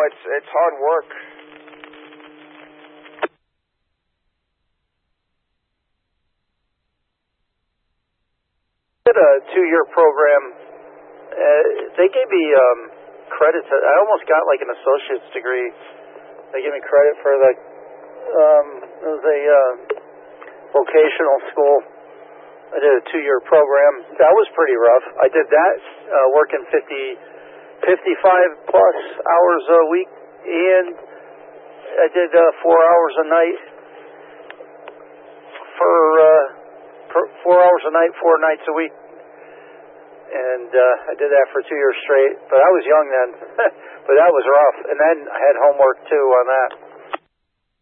it's hard work. I did a 2-year program. They gave me credit. I almost got like an associate's degree. They gave me credit for the. It was a vocational school. I did a 2-year program. That was pretty rough. I did that working 55 plus hours a week, and I did 4 hours a night for 4 hours a night, 4 nights a week. And I did that for 2 years straight. But I was young then. But that was rough. And then I had homework too on that.